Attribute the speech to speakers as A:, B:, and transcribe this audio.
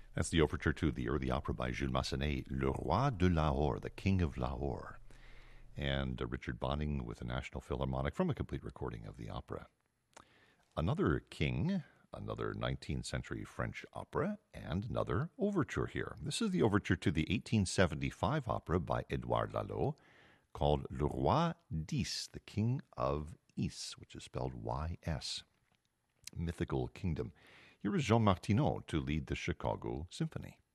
A: That's the overture to the early opera by Jules Massenet, Le Roi de Lahore, the King of Lahore, and Richard Bonning with the National Philharmonic from a complete recording of the opera. Another king, another 19th century French opera, and another overture here. This is the overture to the 1875 opera by Edouard Lalo called Le Roi d'Ys, the King of Ys, which is spelled Y-S, Mythical Kingdom. Here is Jean Martineau to lead the Chicago Symphony.